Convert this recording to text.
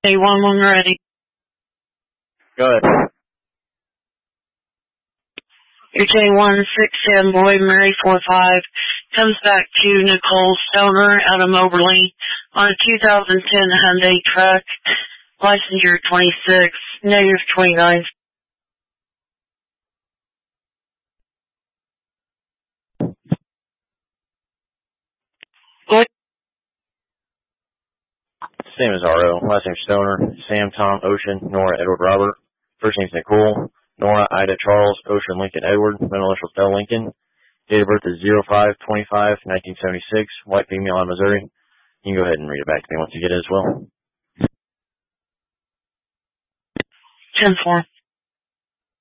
A1 when ready. Go ahead. Your J1 610 Boy Mary 45 comes back to Nicole Stoner out of Moberly on a 2010 Hyundai truck, license year 26, negative 29. What? Same as RO. Last name Stoner. Sam, Tom, Ocean, Nora, Edward, Robert. First name's Nicole. Nora, Ida, Charles, Ocean, Lincoln, Edward. Middle initials Del Lincoln. Date of birth is 05/25/1976. White female out of Missouri. You can go ahead and read it back to me once you get it as well. 10-4.